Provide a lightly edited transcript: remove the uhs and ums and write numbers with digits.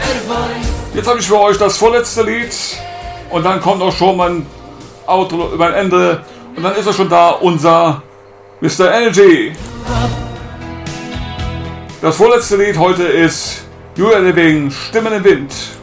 Jetzt habe ich für euch das vorletzte Lied und dann kommt auch schon mein Outro über ein Ende und dann ist er schon da, unser Mr. Energy. Das vorletzte Lied heute ist You Are Living, Stimmen im Wind.